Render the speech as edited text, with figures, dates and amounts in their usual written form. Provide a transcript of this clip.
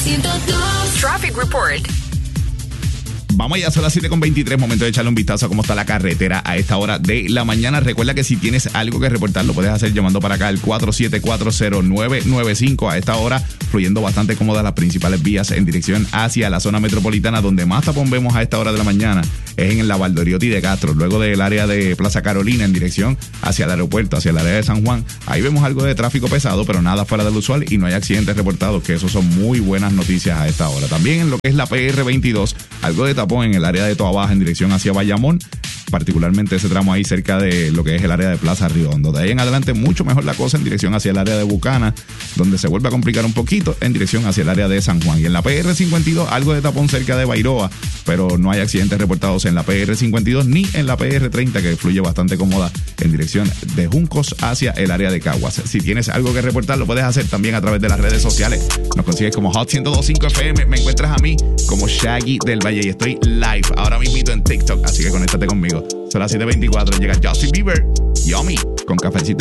Traffic Report. Vamos ya, son las 7:23, momento de echarle un vistazo a cómo está la carretera a esta hora de la mañana. Recuerda que si tienes algo que reportar, lo puedes hacer llamando para acá al 4740995. A esta hora, fluyendo bastante cómodas las principales vías en dirección hacia la zona metropolitana. Donde más tapón vemos a esta hora de la mañana es en la Valdoriotti de Castro, luego del área de Plaza Carolina en dirección hacia el aeropuerto, hacia el área de San Juan. Ahí vemos algo de tráfico pesado, pero nada fuera del usual y no hay accidentes reportados, que eso son muy buenas noticias a esta hora. También en lo que es la PR22, algo de tapón en el área de Toa Baja en dirección hacia Bayamón, particularmente ese tramo ahí cerca de lo que es el área de Plaza Riondo. De ahí en adelante mucho mejor la cosa en dirección hacia el área de Bucana, donde se vuelve a complicar un poquito en dirección hacia el área de San Juan. Y en la PR52 algo de tapón cerca de Bairoa, pero no hay accidentes reportados en la PR52 ni en la PR30, que fluye bastante cómoda en dirección de Juncos hacia el área de Caguas. Si tienes algo que reportar, lo puedes hacer también a través de las redes sociales. Nos consigues como Hot 102.5 FM. Me encuentras a mí como Shaggy del Valle y estoy live ahora mismito en TikTok, así que conéctate conmigo. Son las 7:24, llega Justin Bieber, Yummy, con cafecito.